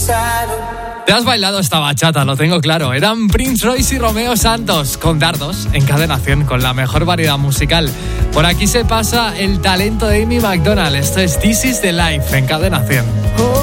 Te has bailado esta bachata, lo tengo claro. Eran Prince Royce y Romeo Santos con Dardos en Cadena 100 con la mejor variedad musical. Por aquí se pasa el talento de Amy Macdonald. Esto es This Is The Life en Cadena 100.